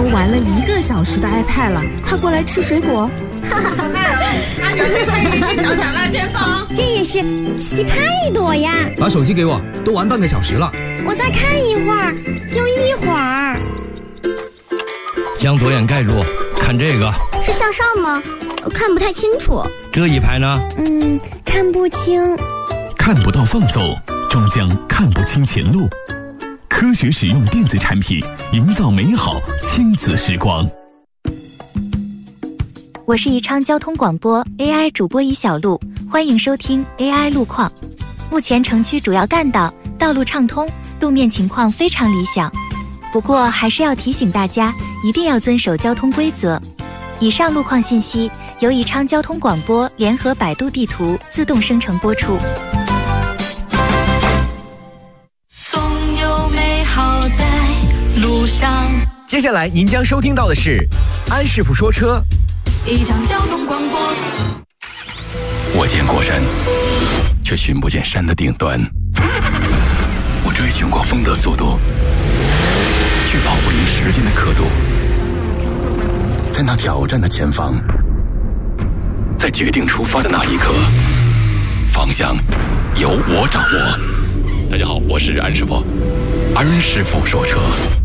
玩了1个小时的 iPad 了，快过来吃水果。 拿着这个小小辣前方， 这也是奇葩一朵呀！ 把手机给我，都玩半个小时了。 我再看一会儿，就一会儿。 将左眼盖住，看这个。 是向上吗？看不太清楚。 这一排呢？ 看不清。 看不到放走，终将看不清前路。科学使用电子产品，营造美好亲子时光。 我是宜昌交通广播 AI 主播宜小璐，欢迎收听 AI 路况。目前城区主要干道道路畅通，路面情况非常理想。不过还是要提醒大家，一定要遵守交通规则。以上路况信息由宜昌交通广播联合百度地图自动生成播出。 总有美好在路上。 接下来您将收听到的是安师傅说车。 一场交通广播。 我见过山，却寻不见山的顶端。我追寻过风的速度，却跑不赢时间的刻度。在那挑战的前方，在决定出发的那一刻，方向由我掌握。大家好，我是安师傅，安师傅说车。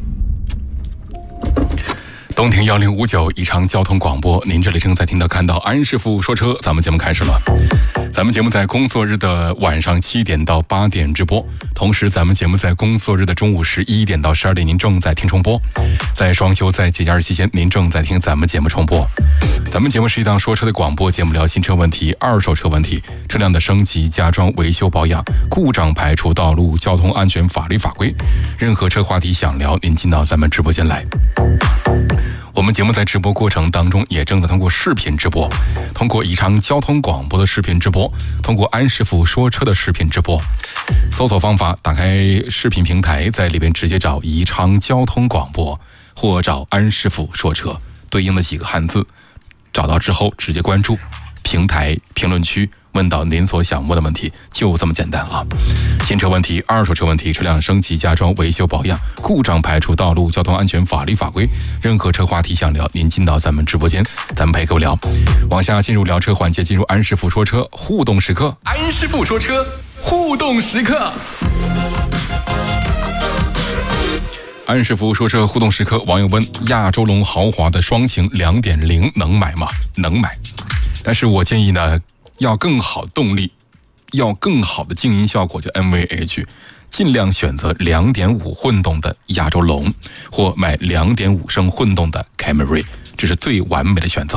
东亭1059宜昌交通广播，您这里正在听到看到安师傅说车，咱们节目开始了。咱们节目在工作日的晚上7点到8点直播，同时咱们节目在工作日的中午11点到12点您正在听重播，在双休在节假日期间您正在听咱们节目重播。咱们节目是一档说车的广播节目，聊新车问题、二手车问题、车辆的升级、加装、维修保养、故障排除、道路交通安全、法律法规，任何车话题想聊，您进到咱们直播间来。我们节目在直播过程当中也正在通过视频直播，通过宜昌交通广播的视频直播，通过安师傅说车的视频直播。搜索方法，打开视频平台，在里边直接找宜昌交通广播或找安师傅说车，对应的几个汉字，找到之后直接关注平台评论区，问到您所想问的问题，就这么简单啊！新车问题、二手车问题、车辆升级、加装、维修保养、故障排除、道路交通安全、法律法规，任何车话题想聊，您进到咱们直播间，咱们陪各位聊。往下进入聊车环节，进入安师傅说车互动时刻。安师傅说车互动时刻。安师傅说车互动时刻，网友问：亚洲龙豪华的双擎 2.0 能买吗？能买，但是我建议呢，要更好动力，要更好的静音效果，就 NVH， 尽量选择 2.5 混动的亚洲龙，或买 2.5 升混动的 Camry， 这是最完美的选择。